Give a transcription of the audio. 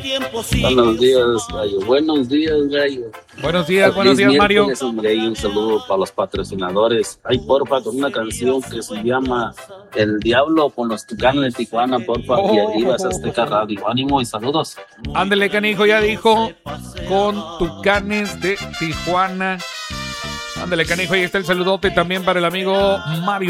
Buenos días, Gallo. Buenos días, Gallo. Buenos días, Mario. Hombre, y un saludo para los patrocinadores. Ay, porfa, con una canción que se llama El Diablo con los Tucanes de Tijuana, porfa. Y arriba es Azteca Radio. Ánimo y saludos. Ándele, canijo, ya dijo, con Tucanes de Tijuana. Ándele, canijo, ahí está el saludote también para el amigo Mario.